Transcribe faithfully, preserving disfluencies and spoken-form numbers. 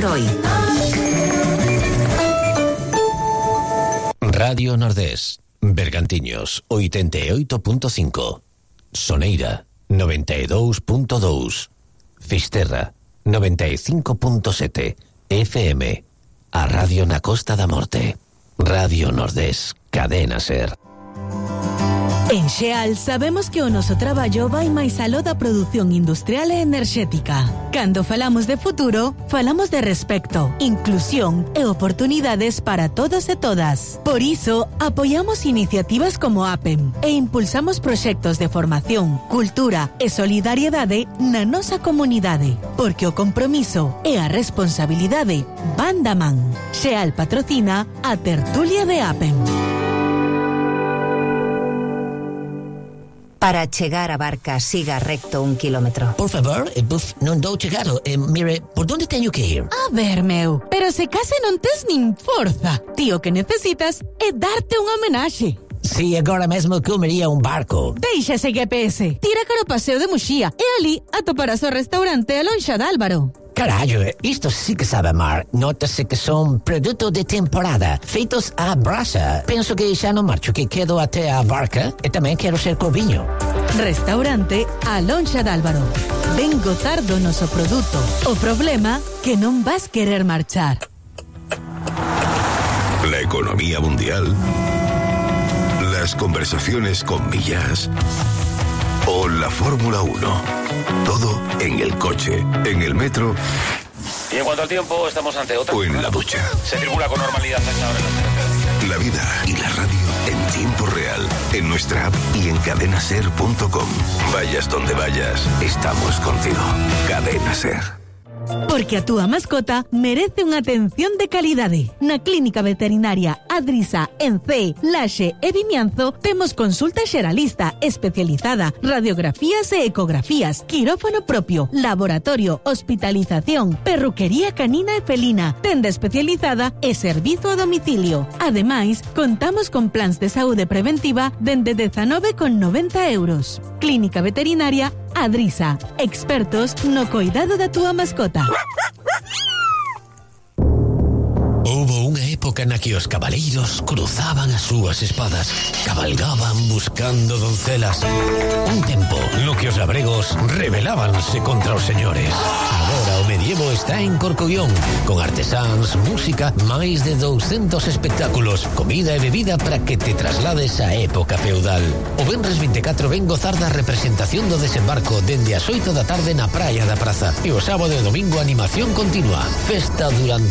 por hoy. Radio Nordés, Bergantiños, ochenta y ocho punto cinco, Soneira, noventa y dos punto dos, Fisterra, noventa y cinco punto siete, F M, a Radio na Costa da Morte. Radio Nordés, Cadena Ser. En Xeal sabemos que o noso traballo vai máis aló da produción industrial e enerxética. Cando falamos de futuro, falamos de respecto, inclusión e oportunidades para todos e todas. Por iso, apoiamos iniciativas como APEM e impulsamos proxectos de formación, cultura e solidariedade na nosa comunidade, porque o compromiso e a responsabilidade van da man. Xeal patrocina a tertulia de APEM. Para chegar a Barca, siga recto un kilómetro. Por favor, eh, buf, non dou chegado. Eh, mire, por onde teño que ir? A ver, meu, pero se case non tes nin forza. Tío, que necesitas é darte unha homenaxe. Si, agora mesmo comería un barco. Deixa ese G P S. Tira cara o paseo de Muxía e ali atoparás o restaurante a lonxa de Álvaro. Carallo, isto sí que sabe mar. Nótase que son produto de temporada, feitos á brasa. Penso que xa non marcho, que quedo até a Barca e tamén quero ser corviño. Restaurante a lonxa de Álvaro. Ven gozar do noso produto. O problema que non vas querer marchar. La economía mundial, las conversaciones con millas o la Fórmula uno. Todo en el coche, en el metro. Y en cuanto al tiempo, estamos ante otra. O en la ducha. Se circula con normalidad hasta ahora en las carreteras. La vida y la radio en tiempo real, en nuestra app y en cadena ser punto com. Vayas donde vayas, estamos contigo. Cadena Ser. Porque a túa mascota merece unha atención de calidade. Na Clínica Veterinaria Adrisa en C, Laxe e Vimianzo temos consulta xeralista especializada, radiografías e ecografías, quirófano propio, laboratorio, hospitalización, perruquería canina e felina, tenda especializada e servizo a domicilio. Ademais, contamos con plans de saúde preventiva dende dezanove con noventa euros. Clínica Veterinaria Adrisa, expertos no cuidado da túa mascota. Houbo unha época na que os cabaleiros cruzaban as súas espadas, cabalgaban buscando doncelas. Un tempo no que os labregos rebelábanse contra os señores. Agora o medievo está en Corcollón, con artesáns, música, máis de douscentos espectáculos, comida e bebida para que te traslades á época feudal. O venres vinte e catro ven gozar da representación do desembarco dende as oito da tarde na praia da praza. E o sábado e domingo animación continua, festa durante